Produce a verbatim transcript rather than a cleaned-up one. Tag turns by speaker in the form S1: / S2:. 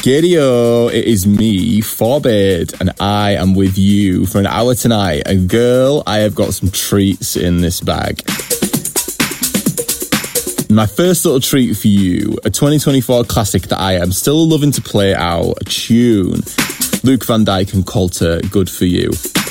S1: Giddy-o, it is me, Forbid, and I am with you for an hour tonight. And girl, I have got some treats in this bag. My first little treat for you, a twenty twenty-four classic that I am still loving to play out, a tune. Luke Van Dijk and Coulter, Good For You.